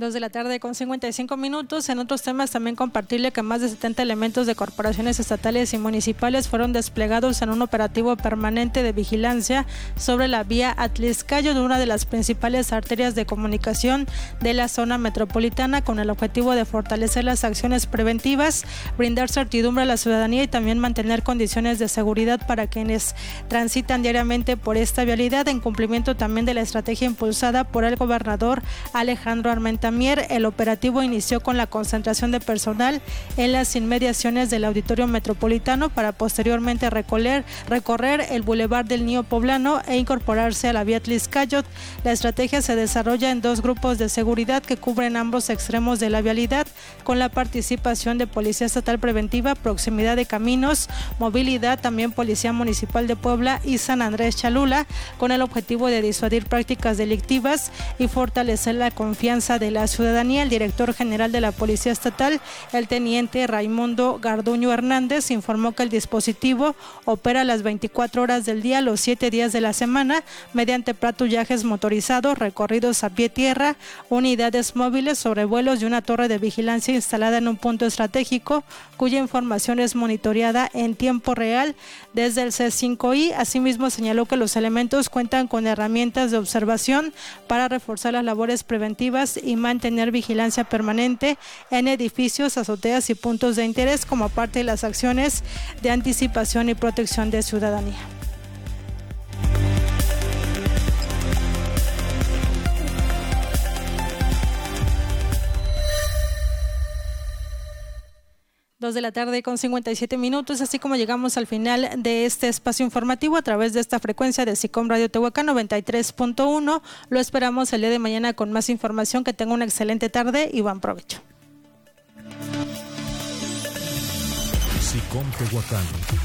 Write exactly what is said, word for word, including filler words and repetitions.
Dos de la tarde con cincuenta y cinco minutos. En otros temas también compartirle que más de setenta elementos de corporaciones estatales y municipales fueron desplegados en un operativo permanente de vigilancia sobre la vía Atliscayo, de una de las principales arterias de comunicación de la zona metropolitana, con el objetivo de fortalecer las acciones preventivas, brindar certidumbre a la ciudadanía y también mantener condiciones de seguridad para quienes transitan diariamente por esta vialidad, en cumplimiento también de la estrategia impulsada por el gobernador Alejandro Armenta Mier. El operativo inició con la concentración de personal en las inmediaciones del Auditorio Metropolitano para posteriormente recorrer, recorrer el Boulevard del Niño Poblano e incorporarse a la vía Atliscayo. La estrategia se desarrolla en dos grupos de seguridad que cubren ambos extremos de la vialidad, con la participación de Policía Estatal Preventiva, Proximidad de Caminos, Movilidad, también Policía Municipal de Puebla y San Andrés Cholula, con el objetivo de disuadir prácticas delictivas y fortalecer la confianza de la ciudadanía. El director general de la Policía Estatal, el teniente Raimundo Garduño Hernández, informó que el dispositivo opera las veinticuatro horas del día, los siete días de la semana, mediante patrullajes motorizados, recorridos a pie tierra, unidades móviles, sobrevuelos y una torre de vigilancia instalada en un punto estratégico, cuya información es monitoreada en tiempo real desde el C cinco I. Asimismo, señaló que los elementos cuentan con herramientas de observación para reforzar las labores preventivas y mantener vigilancia permanente en edificios, azoteas y puntos de interés, como parte de las acciones de anticipación y protección de ciudadanía. Dos de la tarde con cincuenta y siete minutos, así como llegamos al final de este espacio informativo a través de esta frecuencia de SICOM Radio Tehuacán noventa y tres punto uno. Lo esperamos el día de mañana con más información. Que tenga una excelente tarde y buen provecho. SICOM Tehuacán.